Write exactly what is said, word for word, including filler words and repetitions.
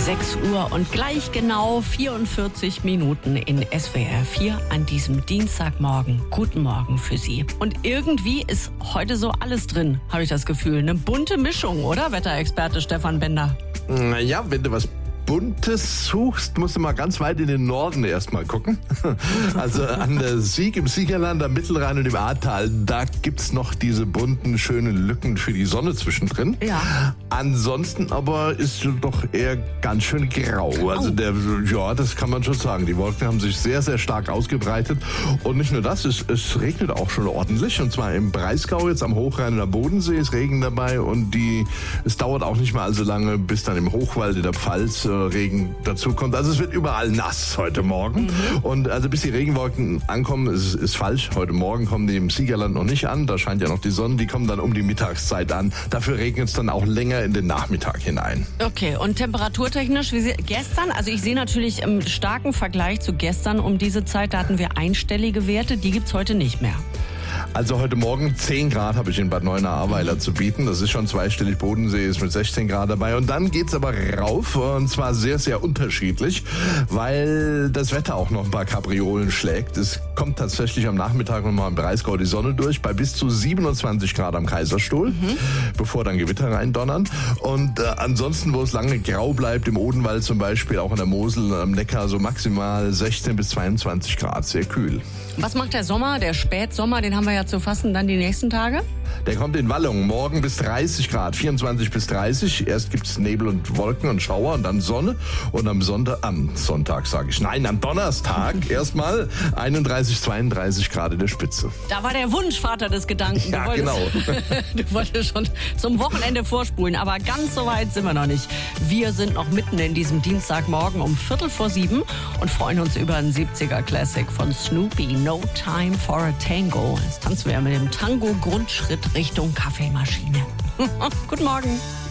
sechs Uhr und gleich genau vierundvierzig Minuten in S W R vier an diesem Dienstagmorgen. Guten Morgen für Sie. Und irgendwie ist heute so alles drin, habe ich das Gefühl. Eine bunte Mischung, oder, Wetterexperte Stefan Bender? Naja, wenn du was Buntes suchst, musst du mal ganz weit in den Norden erstmal gucken. Also an der Sieg, im Siegerland, am Mittelrhein und im Ahrtal, da gibt's noch diese bunten, schönen Lücken für die Sonne zwischendrin. Ja. Ansonsten aber ist doch eher ganz schön grau. Also der, ja, das kann man schon sagen. Die Wolken haben sich sehr, sehr stark ausgebreitet. Und nicht nur das, es, es regnet auch schon ordentlich. Und zwar im Breisgau, jetzt am Hochrhein und am Bodensee ist Regen dabei. Und die, es dauert auch nicht mal allzu lange, bis dann im Hochwald in der Pfalz äh, Regen dazu kommt. Also es wird überall nass heute Morgen. Mhm. Und also bis die Regenwolken ankommen, ist, ist falsch. Heute Morgen kommen die im Siegerland noch nicht an. Da scheint ja noch die Sonne. Die kommen dann um die Mittagszeit an. Dafür regnet es dann auch länger in den Nachmittag hinein. Okay, und temperaturtechnisch, wie Sie, gestern, also ich sehe natürlich im starken Vergleich zu gestern um diese Zeit, da hatten wir einstellige Werte, die gibt's heute nicht mehr. Also heute Morgen zehn Grad habe ich in Bad Neuenahr-Ahrweiler zu bieten. Das ist schon zweistellig. Bodensee ist mit sechzehn Grad dabei. Und dann geht's aber rauf, und zwar sehr, sehr unterschiedlich, weil das Wetter auch noch ein paar Kapriolen schlägt. Es kommt tatsächlich am Nachmittag nochmal im Breisgau die Sonne durch, bei bis zu siebenundzwanzig Grad am Kaiserstuhl, mhm. bevor dann Gewitter reindonnern. Und äh, ansonsten, wo es lange grau bleibt, im Odenwald zum Beispiel, auch an der Mosel, am Neckar, so maximal sechzehn bis zweiundzwanzig Grad, sehr kühl. Was macht der Sommer, der Spätsommer, den haben wir ja zu fassen, dann die nächsten Tage? Der kommt in Wallung, morgen bis dreißig Grad, vierundzwanzig bis dreißig. Erst gibt's Nebel und Wolken und Schauer und dann Sonne. Und am Sonntag, am Sonntag sage ich, nein, am Donnerstag erstmal einunddreißig, zweiunddreißig Grad in der Spitze. Da war der Wunschvater des Gedanken. Ja, du wolltest, genau. Du wolltest schon zum Wochenende vorspulen, aber ganz so weit sind wir noch nicht. Wir sind noch mitten in diesem Dienstagmorgen um Viertel vor sieben und freuen uns über einen siebziger Classic von Snoopy, No Time for a Tango. Jetzt tanzen wir mit dem Tango-Grundschritt Richtung Kaffeemaschine. Guten Morgen.